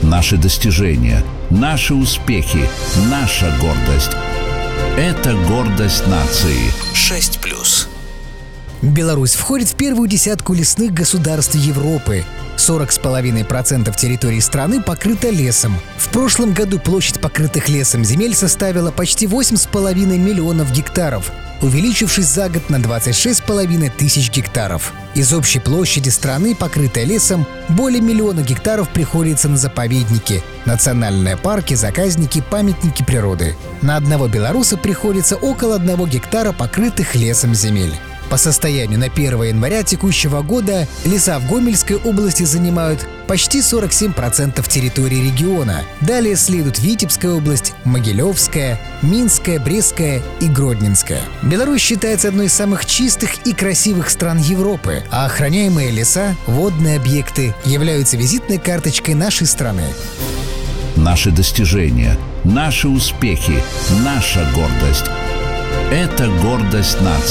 Наши достижения, наши успехи, наша гордость. Это гордость нации. 6+. Беларусь входит в первую десятку лесных государств Европы. 40,5% территории страны покрыто лесом. В прошлом году площадь покрытых лесом земель составила почти 8,5 миллионов гектаров, увеличившись за год на 26,5 тысяч гектаров. Из общей площади страны, покрытой лесом, более миллиона гектаров приходится на заповедники, национальные парки, заказники, памятники природы. На одного белоруса приходится около 1 гектара покрытых лесом земель. По состоянию на 1 января текущего года леса в Гомельской области занимают почти 47% территории региона. Далее следует Витебская область, Могилевская, Минская, Брестская и Гродненская. Беларусь считается одной из самых чистых и красивых стран Европы, а охраняемые леса, водные объекты являются визитной карточкой нашей страны. Наши достижения, наши успехи, наша гордость. Это гордость нации.